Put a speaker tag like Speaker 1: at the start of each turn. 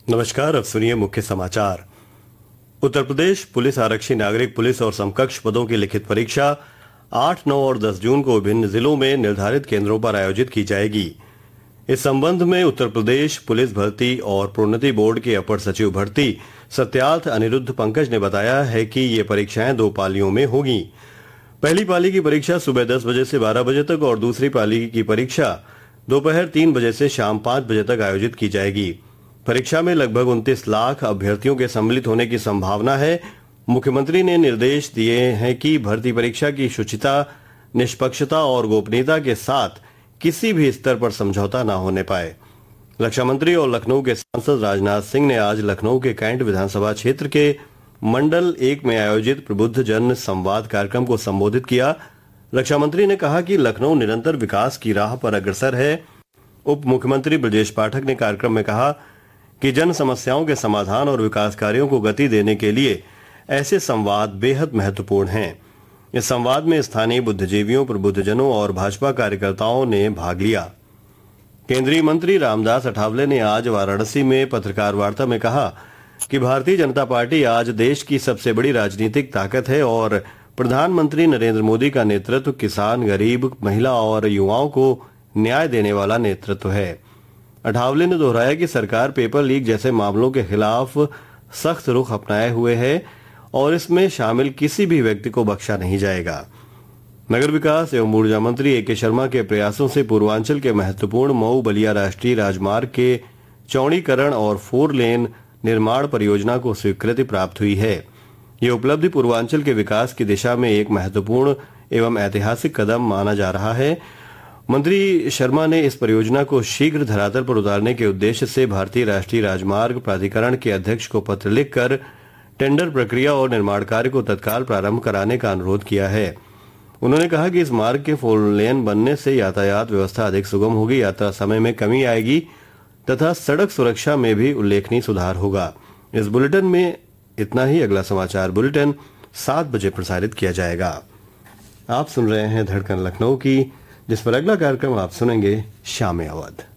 Speaker 1: नमस्कार। अब सुनिए मुख्य समाचार। उत्तर प्रदेश पुलिस आरक्षी, नागरिक पुलिस और समकक्ष पदों की लिखित परीक्षा 8, 9 और 10 जून को विभिन्न जिलों में निर्धारित केंद्रों पर आयोजित की जाएगी। इस संबंध में उत्तर प्रदेश पुलिस भर्ती और प्रोन्नति बोर्ड के अपर सचिव भर्ती सत्यार्थ अनिरुद्ध पंकज ने बताया है कि ये परीक्षाएं 2 पालियों में होगी। पहली पाली की परीक्षा सुबह 10 बजे से 12 बजे तक और दूसरी पाली की परीक्षा दोपहर 3 बजे से शाम 5 बजे तक आयोजित की जाएगी। परीक्षा में लगभग 29 लाख अभ्यर्थियों के सम्मिलित होने की संभावना है। मुख्यमंत्री ने निर्देश दिए हैं कि भर्ती परीक्षा की शुचिता, निष्पक्षता और गोपनीयता के साथ किसी भी स्तर पर समझौता न होने पाए। रक्षा मंत्री और लखनऊ के सांसद राजनाथ सिंह ने आज लखनऊ के कैंट विधानसभा क्षेत्र के मंडल 1 में आयोजित प्रबुद्ध जन संवाद कार्यक्रम को संबोधित किया। रक्षा मंत्री ने कहा कि लखनऊ निरंतर विकास की राह पर अग्रसर है। उप मुख्यमंत्री ब्रजेश पाठक ने कार्यक्रम में कहा कि जन समस्याओं के समाधान और विकास कार्यों को गति देने के लिए ऐसे संवाद बेहद महत्वपूर्ण हैं। इस संवाद में स्थानीय बुद्धिजीवियों, प्रबुद्धजनों और भाजपा कार्यकर्ताओं ने भाग लिया। केंद्रीय मंत्री रामदास अठावले ने आज वाराणसी में पत्रकार वार्ता में कहा कि भारतीय जनता पार्टी आज देश की सबसे बड़ी राजनीतिक ताकत है और प्रधानमंत्री नरेंद्र मोदी का नेतृत्व किसान, गरीब, महिला और युवाओं को न्याय देने वाला नेतृत्व है। अठावले ने दोहराया कि सरकार पेपर लीक जैसे मामलों के खिलाफ सख्त रुख अपनाए हुए है और इसमें शामिल किसी भी व्यक्ति को बख्शा नहीं जाएगा। नगर विकास एवं ऊर्जा मंत्री ए.के. शर्मा के प्रयासों से पूर्वांचल के महत्वपूर्ण मऊ बलिया राष्ट्रीय राजमार्ग के चौड़ीकरण और 4 लेन निर्माण परियोजना को स्वीकृति प्राप्त हुई है। ये उपलब्धि पूर्वांचल के विकास की दिशा में एक महत्वपूर्ण एवं ऐतिहासिक कदम माना जा रहा है। मंत्री शर्मा ने इस परियोजना को शीघ्र धरातल पर उतारने के उद्देश्य से भारतीय राष्ट्रीय राजमार्ग प्राधिकरण के अध्यक्ष को पत्र लिखकर टेंडर प्रक्रिया और निर्माण कार्य को तत्काल प्रारंभ कराने का अनुरोध किया है। उन्होंने कहा कि इस मार्ग के 4 लेन बनने से यातायात व्यवस्था अधिक सुगम होगी, यात्रा समय में कमी आएगी तथा सड़क सुरक्षा में भी उल्लेखनीय सुधार होगा। इस बुलेटिन में इतना ही। अगला समाचार बुलेटिन 7 बजे प्रसारित किया जाएगा। आप सुन रहे हैं धड़कन लखनऊ की, जिस पर अगला कार्यक्रम आप सुनेंगे शाम अवध।